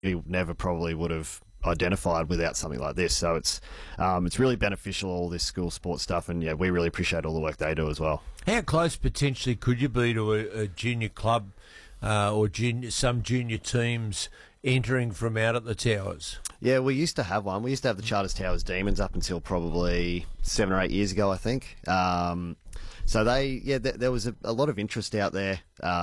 you never probably would have identified without something like this. So it's really beneficial, all this school sports stuff, and yeah, we really appreciate all the work they do as well. How close potentially could you be to a junior club or some junior teams entering from out at the Towers? Yeah, we used to have one. We used to have the Charters Towers Demons up until probably 7 or 8 years ago, I think. So there was a lot of interest out there.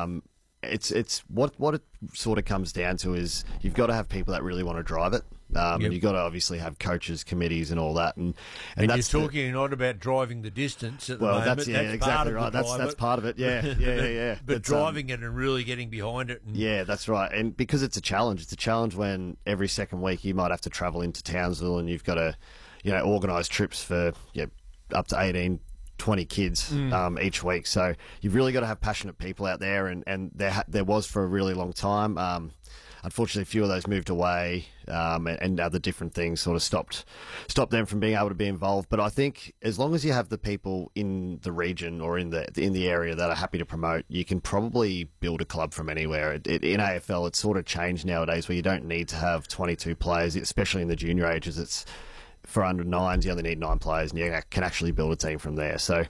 It's what it sort of comes down to is you've got to have people that really want to drive it. You've got to obviously have coaches, committees, and all that. And that's you're talking not about driving the distance at the moment. That's exactly right. That's part of it. Yeah. But driving it and really getting behind it. Yeah, that's right. And because it's a challenge. It's a challenge when every second week you might have to travel into Townsville and you've got to, organise trips for up to 18, 20 kids each week. So you've really got to have passionate people out there, and there was for a really long time. Unfortunately, a few of those moved away, and other different things sort of stopped them from being able to be involved. But I think as long as you have the people in the region or in the area that are happy to promote, you can probably build a club from anywhere. In AFL, it's sort of changed nowadays where you don't need to have 22 players, especially in the junior ages. It's for under nines, you only need 9 players, and you can actually build a team from there. So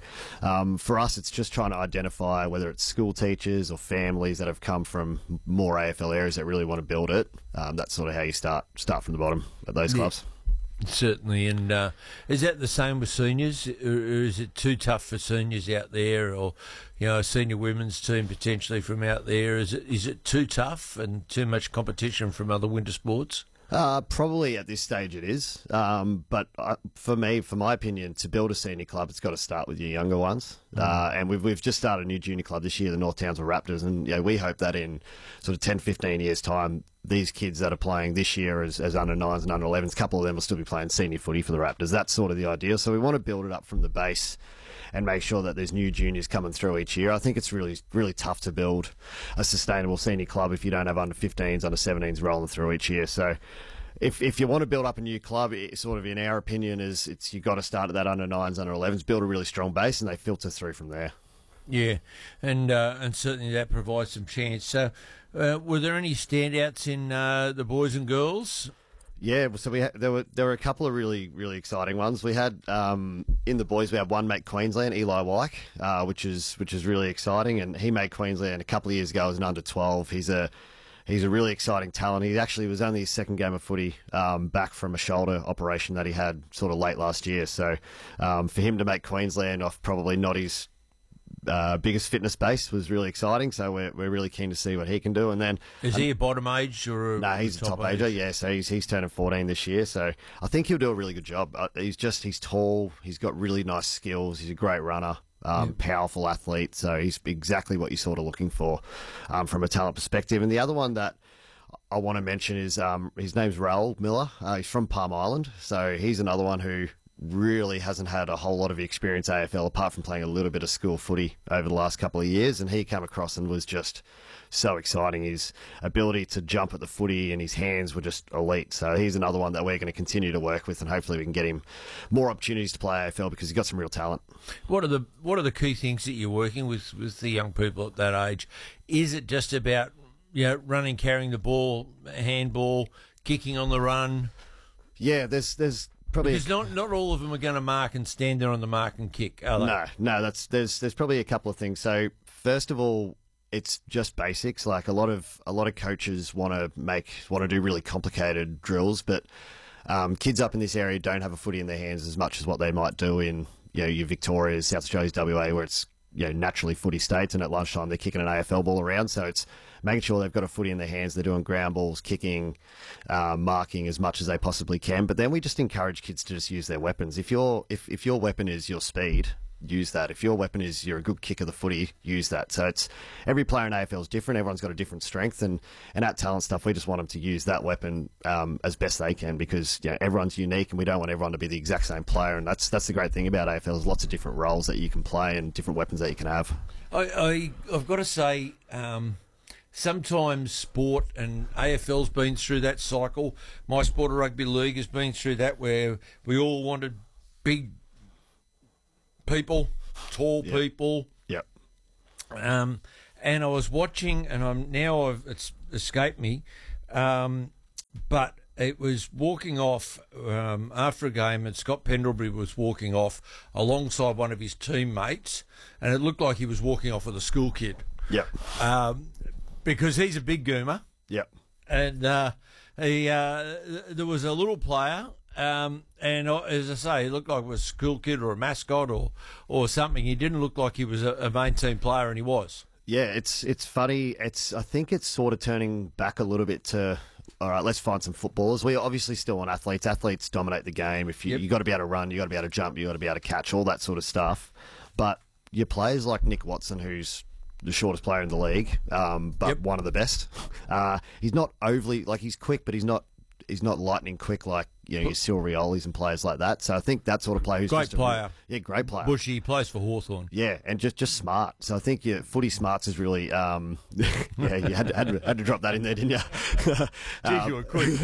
for us, it's just trying to identify whether it's school teachers or families that have come from more AFL areas that really want to build it. That's sort of how you start from the bottom at those clubs. Certainly. And is that the same with seniors, or is it too tough for seniors out there, or a senior women's team potentially from out there? Is it too tough and too much competition from other winter sports? Probably at this stage it is. But for my opinion, to build a senior club, it's got to start with your younger ones. And we've just started a new junior club this year, the North Townsville Raptors, and we hope that in sort of 10, 15 years' time, these kids that are playing this year as under 9s and under 11s, a couple of them will still be playing senior footy for the Raptors. That's sort of the idea. So we want to build it up from the base and make sure that there's new juniors coming through each year. I think it's really, really tough to build a sustainable senior club if you don't have under 15s, under 17s rolling through each year. So if you want to build up a new club, sort of in our opinion, you've got to start at that under 9s, under 11s, build a really strong base, and they filter through from there. Yeah, and certainly that provides some chance. So were there any standouts in the boys and girls? Yeah, so there were a couple of really, really exciting ones. We had in the boys, we had one make Queensland, Eli Wyke, which is really exciting, and he made Queensland a couple of years ago as an under 12. He's a really exciting talent. He actually was only his second game of footy back from a shoulder operation that he had sort of late last year. So for him to make Queensland off probably not his biggest fitness base was really exciting. So we're really keen to see what he can do. And then is he a bottom age or no? He's a top ager. Yeah, so he's turning 14 this year. So I think he'll do a really good job. He's tall. He's got really nice skills. He's a great runner. Powerful athlete, so he's exactly what you're sort of looking for from a talent perspective. And the other one that I want to mention is his name's Raoul Miller. He's from Palm Island, so he's another one who really hasn't had a whole lot of experience AFL apart from playing a little bit of school footy over the last couple of years, and he came across and was just so exciting. His ability to jump at the footy and his hands were just elite. So he's another one that we're going to continue to work with, and hopefully we can get him more opportunities to play AFL because he's got some real talent. What are the key things that you're working with the young people at that age? Is it just about running, carrying the ball, handball, kicking on the run? Yeah, there's probably because not all of them are going to mark and stand there on the mark and kick, are they? No. There's probably a couple of things. So first of all, it's just basics. Like a lot of coaches want to do really complicated drills, but kids up in this area don't have a footy in their hands as much as what they might do in your Victorias, South Australia's, WA, where it's naturally footy states, and at lunchtime they're kicking an AFL ball around. So it's making sure they've got a footy in their hands. They're doing ground balls, kicking, marking as much as they possibly can. But then we just encourage kids to just use their weapons. If your weapon is your speed, use that. If your weapon is you're a good kick of the footy, use that. So it's every player in AFL is different. Everyone's got a different strength, and at talent stuff, we just want them to use that weapon as best they can because everyone's unique, and we don't want everyone to be the exact same player. And that's the great thing about AFL. There's lots of different roles that you can play and different weapons that you can have. I've got to say, sometimes sport, and AFL's been through that cycle. My sport of rugby league has been through that, where we all wanted big people, tall people. Yep. And I was watching, and it's escaped me. but it was walking off after a game, and Scott Pendlebury was walking off alongside one of his teammates, and it looked like he was walking off with a school kid. Yep. Because he's a big goomer. Yep. And there was a little player, and as I say, he looked like he was a school kid or a mascot or something. He didn't look like he was a main team player, and he was. Yeah, it's funny. I think it's sort of turning back a little bit to, all right, let's find some footballers. We obviously still want athletes. Athletes dominate the game. If you got to be able to run, you got to be able to jump, you got to be able to catch, all that sort of stuff. But your players like Nick Watson, who's the shortest player in the league, but one of the best. He's not overly, like, he's quick, but he's not lightning quick like your Silriolis and players like that. So I think that sort of player who's great player. Great player. Bushy, plays for Hawthorn. Yeah, and just smart. So I think footy smarts is really you had to drop that in there, didn't you? Geez, you were quick.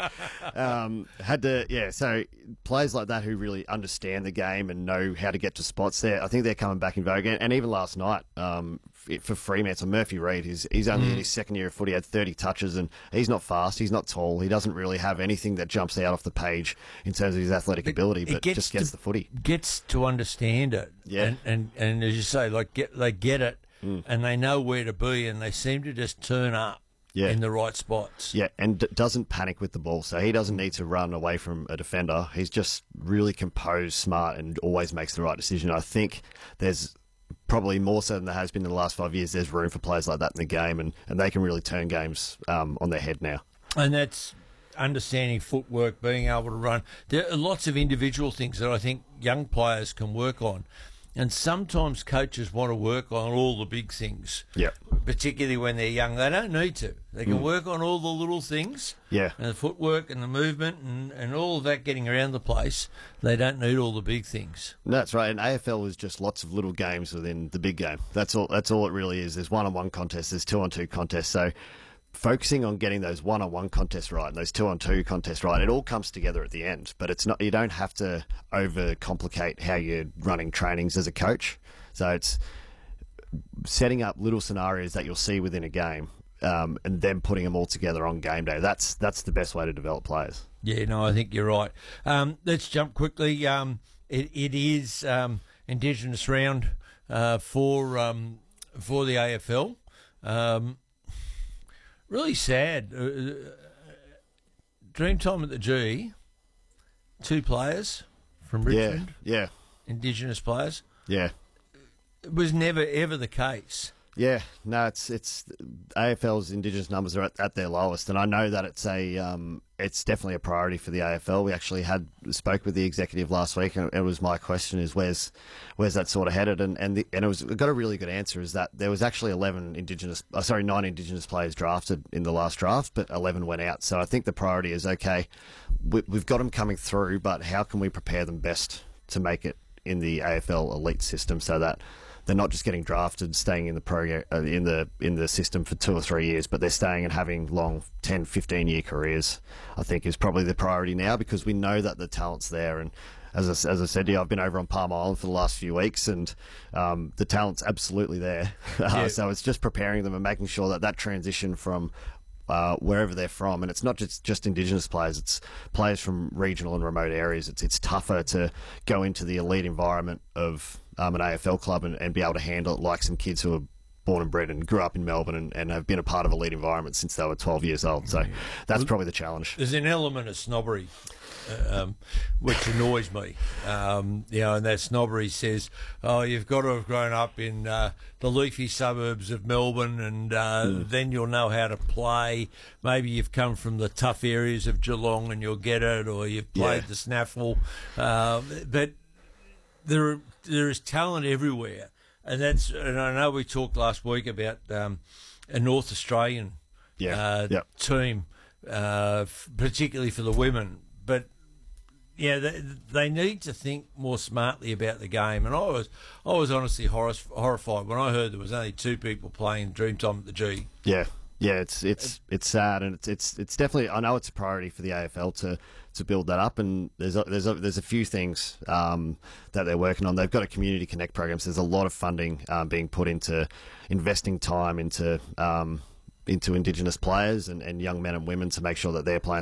So players like that who really understand the game and know how to get to spots there, I think they're coming back in vogue again. And even last night, for Fremantle, Murphy Reid, he's only in his second year of footy, had 30 touches, and he's not fast, he's not tall, he doesn't really have anything that jumps out off the page in terms of his athletic ability, but just gets the footy. Gets to understand it. Yeah. And as you say, they get it, and they know where to be, and they seem to just turn up in the right spots. Yeah, and doesn't panic with the ball, so he doesn't need to run away from a defender. He's just really composed, smart, and always makes the right decision. I think there's probably more so than there has been in the last 5 years, there's room for players like that in the game, and they can really turn games on their head now. And that's understanding footwork, being able to run. There are lots of individual things that I think young players can work on. And sometimes coaches want to work on all the big things, particularly when they're young. They don't need to. They can work on all the little things, and the footwork and the movement and all of that getting around the place. They don't need all the big things. No, that's right. And AFL is just lots of little games within the big game. That's all it really is. There's one-on-one contests, there's two-on-two contests. So focusing on getting those one-on-one contests right and those two-on-two contests right, it all comes together at the end. But it's not. You don't have to overcomplicate how you're running trainings as a coach. So it's setting up little scenarios that you'll see within a game, and then putting them all together on game day. That's the best way to develop players. Yeah, no, I think you're right. Let's jump quickly. It is Indigenous round for the AFL. Really sad. Dreamtime at the G, 2 players from Richmond. Yeah. Indigenous players. Yeah. It was never, ever the case. Yeah, no, it's AFL's Indigenous numbers are at their lowest, and I know that it's definitely a priority for the AFL. We actually spoke with the executive last week, and it was my question is where's that sort of headed, and it got a really good answer, is that there was actually 9 Indigenous players drafted in the last draft, but 11 went out. So I think the priority is, okay, we've got them coming through, but how can we prepare them best to make it in the AFL elite system so that they're not just getting drafted, staying in the program in the system for 2 or 3 years, but they're staying and having long 10, 15-year careers. I think is probably the priority now, because we know that the talent's there. And as I said to you, I've been over on Palm Island for the last few weeks, and the talent's absolutely there. So it's just preparing them and making sure that transition from wherever they're from, and it's not just Indigenous players, it's players from regional and remote areas. It's tougher to go into the elite environment of an AFL club and be able to handle it like some kids who are born and bred and grew up in Melbourne and have been a part of elite environments since they were 12 years old. So that's probably the challenge. There's an element of snobbery, which annoys me. And that snobbery says, oh, you've got to have grown up in the leafy suburbs of Melbourne, and then you'll know how to play. Maybe you've come from the tough areas of Geelong and you'll get it, or you've played the snaffle. But there is talent everywhere. And I know we talked last week about a North Australian team, particularly for the women. But they need to think more smartly about the game. And I was honestly horrified when I heard there was only 2 people playing Dreamtime at the G. Yeah, it's sad, and it's definitely. I know it's a priority for the AFL to build that up, and there's a few things that they're working on. They've got a community connect program, so there's a lot of funding being put into investing time into into Indigenous players and young men and women to make sure that they're playing